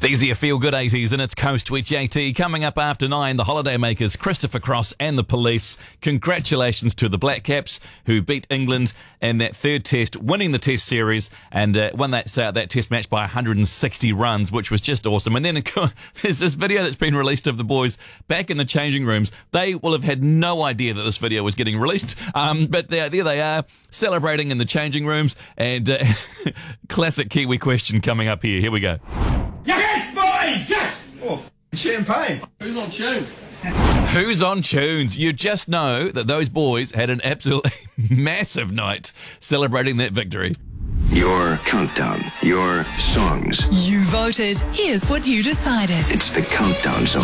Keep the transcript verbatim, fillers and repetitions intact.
These are your feel-good eighties, and it's Coast with J T. Coming up after nine, the Holidaymakers, Christopher Cross and the Police. Congratulations to the Black Caps, who beat England in that third test, winning the test series, and uh, won that uh, that test match by one hundred sixty runs, which was just awesome. And then there's this video that's been released of the boys back in the changing rooms. They will have had no idea that this video was getting released, um, but there, there they are, celebrating in the changing rooms, and uh, classic Kiwi question coming up here. Here we go. Yes, boys! Yes! Oh, champagne. Who's on tunes? Who's on tunes? You just know that those boys had an absolutely massive night celebrating that victory. Your countdown, your songs. You voted. Here's what you decided. It's the Countdown Zone.